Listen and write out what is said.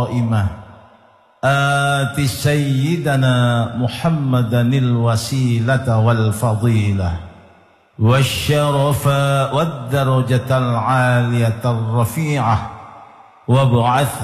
قائمة آت سيدنا محمدا الوسيلة والفضيلة والشرف والدرجة العالية الرفيعة وابعث